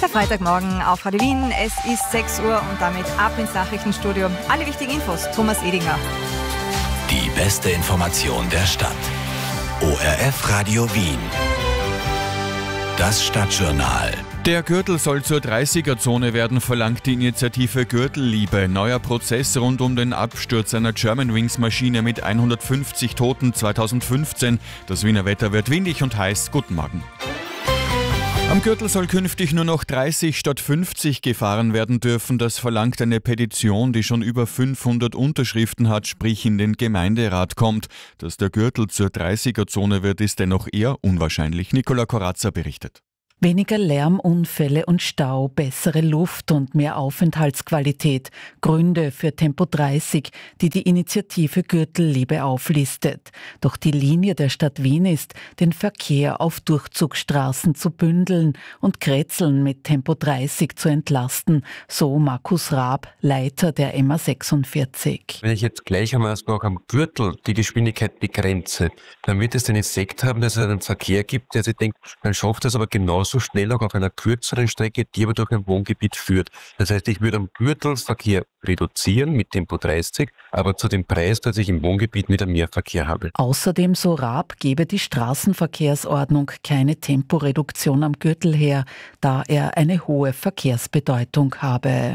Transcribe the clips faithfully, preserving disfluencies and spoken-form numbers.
Freitagmorgen auf Radio Wien. Es ist sechs Uhr und damit ab ins Nachrichtenstudio. Alle wichtigen Infos, Thomas Edinger. Die beste Information der Stadt. O R F Radio Wien. Das Stadtjournal. Der Gürtel soll zur dreißiger-Zone werden, verlangt die Initiative Gürtelliebe. Neuer Prozess rund um den Absturz einer Germanwings-Maschine mit hundertfünfzig Toten zweitausendfünfzehn. Das Wiener Wetter wird windig und heiß. Guten Morgen. Am Gürtel soll künftig nur noch dreißig statt fünfzig gefahren werden dürfen. Das verlangt eine Petition, die schon über fünfhundert Unterschriften hat, sprich in den Gemeinderat kommt. Dass der Gürtel zur dreißiger-Zone wird, ist dennoch eher unwahrscheinlich. Nicola Corazza berichtet. Weniger Lärm, Unfälle und Stau, bessere Luft und mehr Aufenthaltsqualität. Gründe für Tempo dreißig, die die Initiative Gürtelliebe auflistet. Doch die Linie der Stadt Wien ist, den Verkehr auf Durchzugsstraßen zu bündeln und Kretzeln mit Tempo dreißig zu entlasten, so Markus Raab, Leiter der M A sechsundvierzig. Wenn ich jetzt gleich einmal noch am Gürtel die Geschwindigkeit begrenze, dann wird es den Effekt haben, dass es einen Verkehr gibt, der sich denkt, man schafft es aber genauso so schnell auch auf einer kürzeren Strecke, die aber durch ein Wohngebiet führt. Das heißt, ich würde am Gürtel Verkehr reduzieren mit Tempo dreißig, aber zu dem Preis, dass ich im Wohngebiet wieder mehr Verkehr habe. Außerdem, so Raab, gebe die Straßenverkehrsordnung keine Temporeduktion am Gürtel her, da er eine hohe Verkehrsbedeutung habe.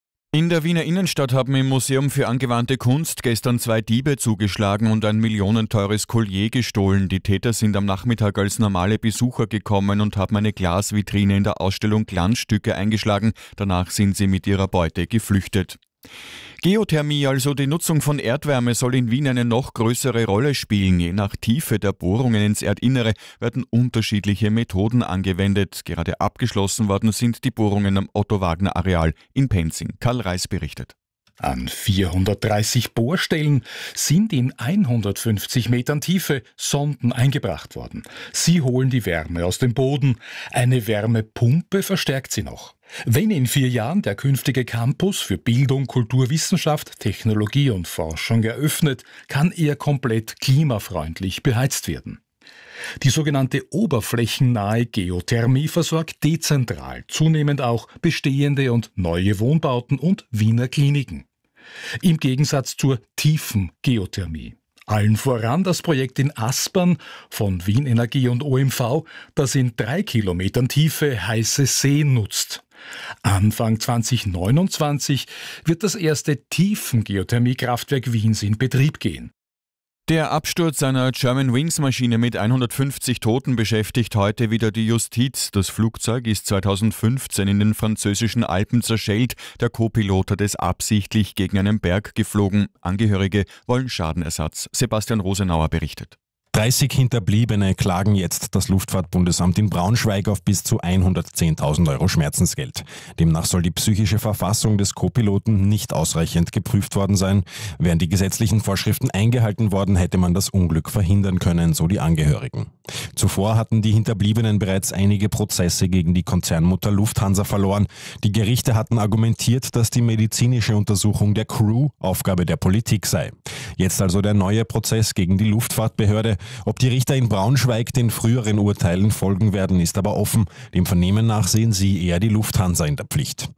In der Wiener Innenstadt haben im Museum für angewandte Kunst gestern zwei Diebe zugeschlagen und ein millionenteures Collier gestohlen. Die Täter sind am Nachmittag als normale Besucher gekommen und haben eine Glasvitrine in der Ausstellung Glanzstücke eingeschlagen. Danach sind sie mit ihrer Beute geflüchtet. Geothermie, also die Nutzung von Erdwärme, soll in Wien eine noch größere Rolle spielen. Je nach Tiefe der Bohrungen ins Erdinnere werden unterschiedliche Methoden angewendet. Gerade abgeschlossen worden sind die Bohrungen am Otto-Wagner-Areal in Penzing. Karl Reis berichtet. An vierhundertdreißig Bohrstellen sind in hundertfünfzig Metern Tiefe Sonden eingebracht worden. Sie holen die Wärme aus dem Boden. Eine Wärmepumpe verstärkt sie noch. Wenn in vier Jahren der künftige Campus für Bildung, Kulturwissenschaft, Technologie und Forschung eröffnet, kann er komplett klimafreundlich beheizt werden. Die sogenannte oberflächennahe Geothermie versorgt dezentral zunehmend auch bestehende und neue Wohnbauten und Wiener Kliniken. Im Gegensatz zur tiefen Geothermie. Allen voran das Projekt in Aspern von Wien Energie und O M V, das in drei Kilometern Tiefe heiße See nutzt. Anfang zweitausendneunundzwanzig wird das erste Tiefengeothermiekraftwerk Wiens in Betrieb gehen. Der Absturz einer Germanwings-Maschine mit hundertfünfzig Toten beschäftigt heute wieder die Justiz. Das Flugzeug ist zweitausendfünfzehn in den französischen Alpen zerschellt. Der Co-Pilot hat es absichtlich gegen einen Berg geflogen. Angehörige wollen Schadenersatz. Sebastian Rosenauer berichtet. dreißig Hinterbliebene klagen jetzt das Luftfahrtbundesamt in Braunschweig auf bis zu hundertzehntausend Euro Schmerzensgeld. Demnach soll die psychische Verfassung des Co-Piloten nicht ausreichend geprüft worden sein. Wären die gesetzlichen Vorschriften eingehalten worden, hätte man das Unglück verhindern können, so die Angehörigen. Zuvor hatten die Hinterbliebenen bereits einige Prozesse gegen die Konzernmutter Lufthansa verloren. Die Gerichte hatten argumentiert, dass die medizinische Untersuchung der Crew Aufgabe der Politik sei. Jetzt also der neue Prozess gegen die Luftfahrtbehörde. Ob die Richter in Braunschweig den früheren Urteilen folgen werden, ist aber offen. Dem Vernehmen nach sehen sie eher die Lufthansa in der Pflicht.